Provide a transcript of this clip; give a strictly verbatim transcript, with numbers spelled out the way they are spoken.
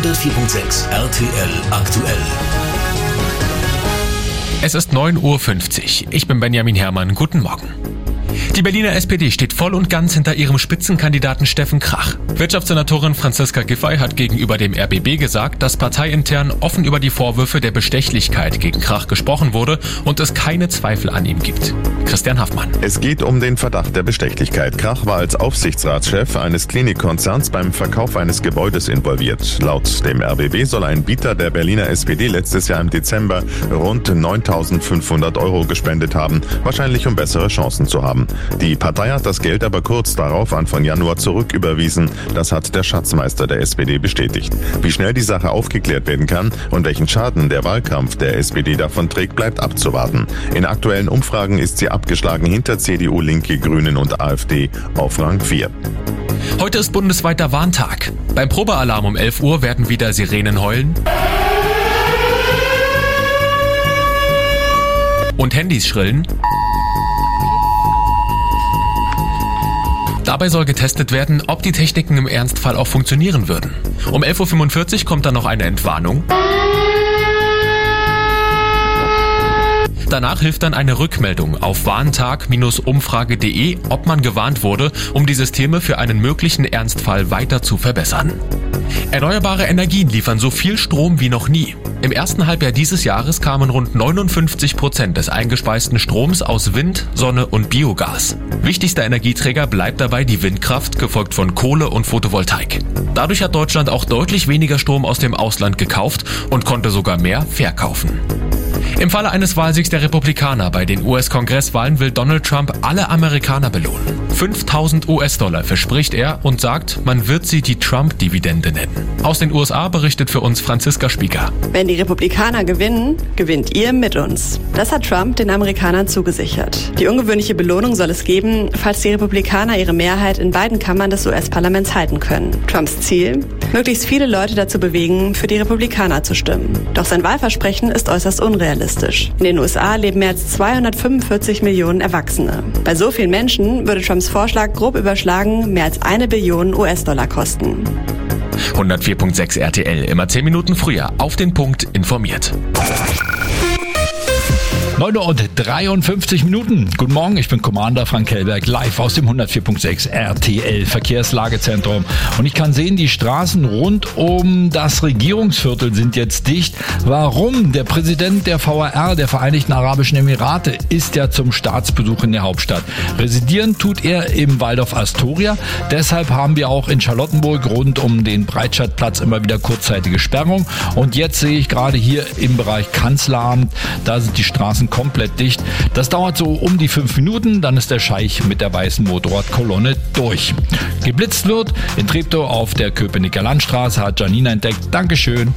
hundertvier Komma sechs R T L aktuell. Es ist neun Uhr fünfzig. Ich bin Benjamin Herrmann. Guten Morgen. Die Berliner S P D steht voll und ganz hinter ihrem Spitzenkandidaten Steffen Krach. Wirtschaftssenatorin Franziska Giffey hat gegenüber dem R B B gesagt, dass parteiintern offen über die Vorwürfe der Bestechlichkeit gegen Krach gesprochen wurde und es keine Zweifel an ihm gibt. Christian Haffmann. Es geht um den Verdacht der Bestechlichkeit. Krach war als Aufsichtsratschef eines Klinikkonzerns beim Verkauf eines Gebäudes involviert. Laut dem R B B soll ein Bieter der Berliner S P D letztes Jahr im Dezember rund neuntausendfünfhundert Euro gespendet haben, wahrscheinlich um bessere Chancen zu haben. Die Partei hat das Geld aber kurz darauf Anfang Januar zurücküberwiesen. Das hat der Schatzmeister der S P D bestätigt. Wie schnell die Sache aufgeklärt werden kann und welchen Schaden der Wahlkampf der S P D davon trägt, bleibt abzuwarten. In aktuellen Umfragen ist sie abgeschlagen hinter C D U, Linke, Grünen und AfD auf Rang vier. Heute ist bundesweiter Warntag. Beim Probealarm um elf Uhr werden wieder Sirenen heulen und Handys schrillen. Dabei soll getestet werden, ob die Techniken im Ernstfall auch funktionieren würden. Um elf Uhr fünfundvierzig kommt dann noch eine Entwarnung. Danach hilft dann eine Rückmeldung auf warntag Bindestrich umfrage Punkt de, ob man gewarnt wurde, um die Systeme für einen möglichen Ernstfall weiter zu verbessern. Erneuerbare Energien liefern so viel Strom wie noch nie. Im ersten Halbjahr dieses Jahres kamen rund neunundfünfzig Prozent des eingespeisten Stroms aus Wind, Sonne und Biogas. Wichtigster Energieträger bleibt dabei die Windkraft, gefolgt von Kohle und Photovoltaik. Dadurch hat Deutschland auch deutlich weniger Strom aus dem Ausland gekauft und konnte sogar mehr verkaufen. Im Falle eines Wahlsiegs der Republikaner bei den U S-Kongresswahlen will Donald Trump alle Amerikaner belohnen. fünftausend U S-Dollar verspricht er und sagt, man wird sie die Trump-Dividende nennen. Aus den U S A berichtet für uns Franziska Spieker. Wenn die Republikaner gewinnen, gewinnt ihr mit uns. Das hat Trump den Amerikanern zugesichert. Die ungewöhnliche Belohnung soll es geben, falls die Republikaner ihre Mehrheit in beiden Kammern des U S-Parlaments halten können. Trumps Ziel? Möglichst viele Leute dazu bewegen, für die Republikaner zu stimmen. Doch sein Wahlversprechen ist äußerst unrealistisch. In den U S A leben mehr als zweihundertfünfundvierzig Millionen Erwachsene. Bei so vielen Menschen würde Trumps Vorschlag grob überschlagen mehr als eine Billion U S-Dollar kosten. hundertvier Komma sechs R T L, immer zehn Minuten früher, auf den Punkt informiert. neun Uhr und dreiundfünfzig Minuten. Guten Morgen, ich bin Commander Frank Kellberg, live aus dem hundertvier Komma sechs R T L Verkehrslagezentrum. Und ich kann sehen, die Straßen rund um das Regierungsviertel sind jetzt dicht. Warum? Der Präsident der V A R, der Vereinigten Arabischen Emirate, ist ja zum Staatsbesuch in der Hauptstadt. Residieren tut er im Waldorf Astoria. Deshalb haben wir auch in Charlottenburg rund um den Breitscheidplatz immer wieder kurzzeitige Sperrung. Und jetzt sehe ich gerade hier im Bereich Kanzleramt, da sind die Straßen komplett dicht. Das dauert so um die fünf Minuten, dann ist der Scheich mit der weißen Motorradkolonne durch. Geblitzt wird in Treptow auf der Köpenicker Landstraße, hat Janina entdeckt. Dankeschön.